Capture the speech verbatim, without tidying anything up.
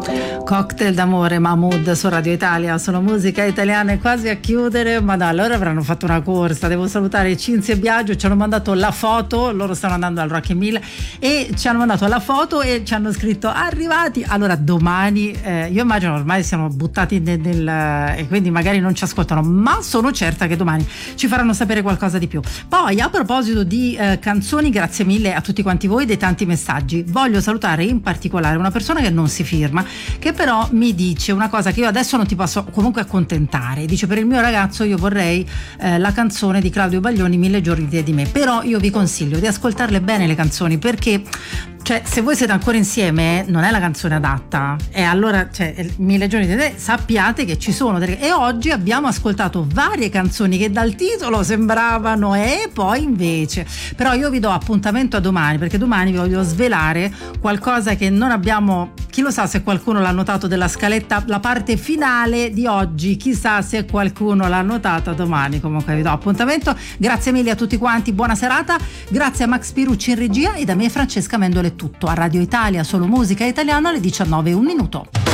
Cocktail d'amore, Mahmood su Radio Italia, sono musica italiana e quasi a chiudere, ma no, loro avranno fatto una corsa. Devo salutare Cinzia e Biagio, ci hanno mandato la foto, loro stanno andando al Rock in Mille e ci hanno mandato la foto e ci hanno scritto arrivati. Allora domani, eh, io immagino ormai siamo buttati nel, nel e quindi magari non ci ascoltano, ma sono certa che domani ci faranno sapere qualcosa di più. Poi a proposito di eh, canzoni, grazie mille a tutti quanti voi dei tanti messaggi. Voglio salutare in particolare una persona che non si firma, che però mi dice una cosa che io adesso non ti posso comunque accontentare. Dice: per il mio ragazzo io vorrei eh, la canzone di Claudio Baglioni, Mille giorni di me, però io vi consiglio di ascoltarle bene le canzoni, perché cioè se voi siete ancora insieme non è la canzone adatta, e allora cioè Mille giorni di te sappiate che ci sono delle... e oggi abbiamo ascoltato varie canzoni che dal titolo sembravano e poi invece, però io vi do appuntamento a domani, perché domani vi voglio svelare qualcosa che non abbiamo, chi lo sa se qualcuno l'ha notato della scaletta, la parte finale di oggi, chissà se qualcuno l'ha notata domani. Comunque vi do appuntamento, grazie mille a tutti quanti, buona serata, grazie a Max Pirucci in regia e da me Francesca Mendolo è tutto. A Radio Italia solo musica italiana alle diciannove e un minuto.